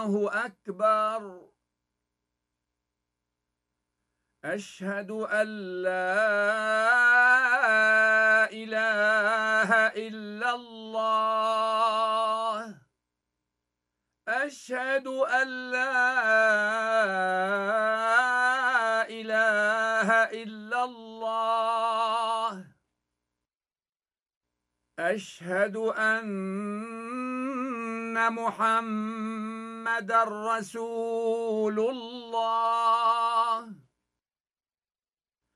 الله أكبر. أشهد أن لا إله إلا الله. أشهد أن لا إله إلا الله. أشهد أن محمدًا رسول الله.